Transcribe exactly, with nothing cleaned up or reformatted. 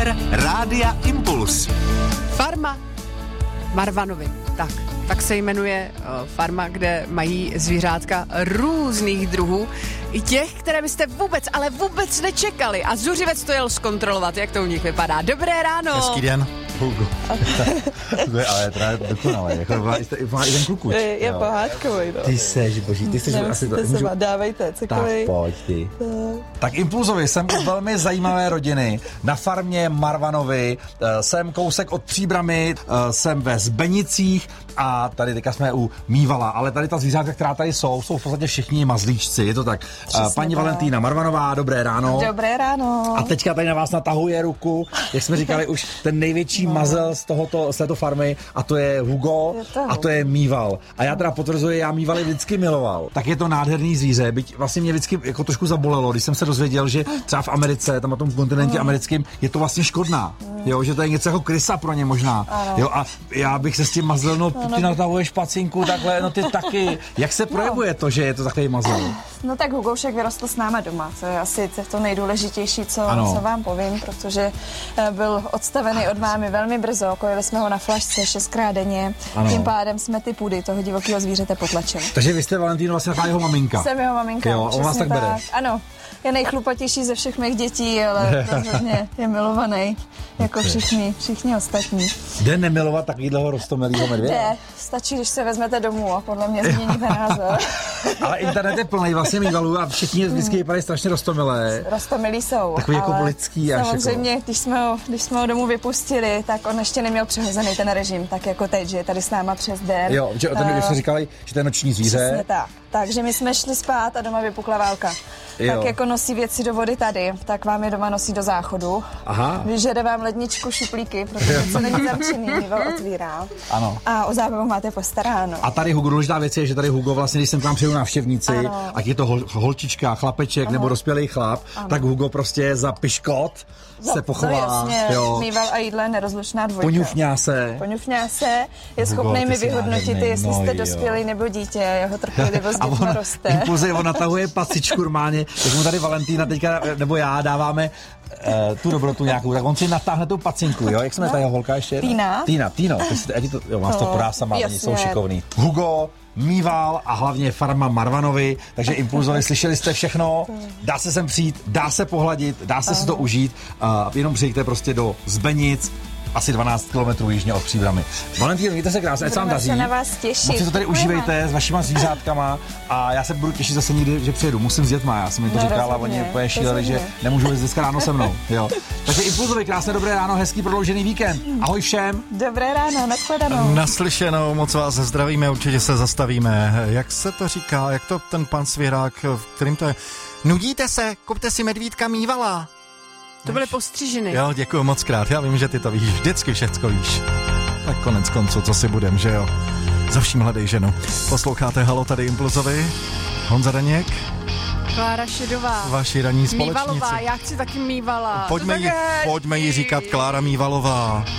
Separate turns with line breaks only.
Éter Rádia Impuls.
Farma Marvanovi. Tak, tak se jmenuje uh, farma, kde mají zvířátka různých druhů. I těch, které byste vůbec, ale vůbec nečekali. A zuřivec to jel zkontrolovat, jak to u nich vypadá. Dobré ráno.
Hezký den. Hugo. To je ale teda dokonalé. Jako má, má i ten kukuč.
Je, je pohádkový. No.
Ty seš, boží, ty seš asi to.
Můžu... Dávejte, cokoliv.
Tak pojď ty. Tak Impulzovi, jsem u velmi zajímavé rodiny. Na farmě Marvanovi, jsem kousek od Příbrami, jsem ve Zbenicích a tady teďka jsme u Mívala. Ale tady ta zvířátka, která tady jsou, jsou v podstatě všichni mazlíčci. Je to tak. Přesně Paní tak. Valentína Marvanová, dobré ráno.
Dobré ráno.
A teďka tady na vás natahuje ruku, jak jsme říkali, už ten největší no. mazel z, tohoto, z této farmy, a to je Hugo je to a to je Míval. A já teda potvrzuji, já Mívaly vždycky miloval. Tak je to nádherný zvíře, byť vlastně mě vždycky jako trošku zabolelo, když jsem se dozvěděl, že třeba v Americe, tam na tom kontinentě americkým, je to vlastně škodná. Jo, že to je něco jako krysa pro ně možná. Jo, a já bych se s tím mazlil, no ty natahuješ pacinku, takhle, no ty taky. Jak se projevuje to, že je to takový mazel?
No tak Hugoušek vyrostl s náma doma, to je asi to nejdůležitější, co, co vám povím, protože byl odstavený od mámy velmi brzo, kojili jsme ho na flašce šestkrát denně, ano. Tím pádem jsme ty půdy toho divokého zvířete potlačili.
Takže vy jste, Valentíno, vlastně taková jeho maminka.
Jsem jeho maminka,
jo, on vás tak bere.
Tak. Ano, je nejchlupatější ze všech mých dětí, ale rozhodně je milovaný, jako všichni, všichni ostatní.
Jde nemilovat takovýhleho roztomilýho medvěda?
Jde, stačí, když se vezmete domů a podle mě změníte názor.
Ale internet je plný vlastně Mívalů a všichni vždycky vypadají strašně roztomilé.
Roztomilí jsou.
Takový jako lidský.
Samozřejmě,
jako...
když, jsme ho, když jsme ho domů vypustili, tak on ještě neměl přehozený ten režim, tak jako teď, že je tady s náma přes den.
Jo, že o tom uh, jsme říkali, že to je noční zvíře.
Přesně tak. Takže my jsme šli spát a doma vypukla válka. Jo. Tak jako nosí věci do vody tady, tak vám je doma nosí do záchodu.
Aha.
Vyžede vám ledničku, šuplíky, protože co není zamčený, Míval otvírá.
Ano.
A o zábavu máte postaráno.
A tady Hugo, důležitá věc je, že tady Hugo, vlastně, když sem k vám přijdu návštěvníci, ano. ať je to hol, holčička, chlapeček, ano. nebo dospělý chlap, ano. tak Hugo prostě za piškot za, se pochová.
Jo. Míval a jídlo je nerozlučná dvojka.
Poňufňá se.
Poňufňá se, je schopný mi vyhodnotit, jestli jste no, dospělý nebo dítě, jeho trpělivost dětma roste.
Impulzy, on natahuje pacičku normálně, tak mu tady Valentína teďka, nebo já dáváme uh, tu dobrotu nějakou, tak on si natáhne tu pacinku, jo? Jak se jmenuje ta jeho holka ještě?
Týna.
Týna, Týno, to, jo, vás to podá sama, oni jsou šikovný. Hugo, Míval a hlavně farma Marvanovi, takže Impulzovi, slyšeli jste všechno, dá se sem přijít, dá se pohladit, dá se si to užít, uh, jenom přijďte prostě do Zbenic, asi dvanáct kilometrů jižně od Příbramy. Valentíno, mějte se krásně, ať se vám daří.
Se na vás těšit.
Moc si to tady užívejte s vašima zvířátkama a já se budu těšit zase někdy, že přijedu. Musím s dětma, já jsem mi to no, říkala, oni úplně šíleli, že nemůžu jít dneska ráno se mnou. Jo. Takže Impulzovi, krásné dobré ráno, hezký prodloužený víkend. Ahoj všem.
Dobré ráno, nashledanou.
Naslyšenou, moc vás zdravíme, určitě se zastavíme. Jak se to říká, jak to ten pan Svěrák, v kterým to je? Nudíte se, kupte si medvídka Mívala.
To byly postřižiny.
Jo, děkuji moc krát. Já vím, že ty to víš. Vždycky všecko víš. Tak konec konců, co si budem, že jo? Za vším hledej ženu. Posloucháte Halo, tady Impulzovi. Honza Daněk.
Klára Šedová.
Vaši ranní společníci.
Mívalová, já chci taky Mívala.
Pojďme jí, pojďme jí říkat Klára Mívalová.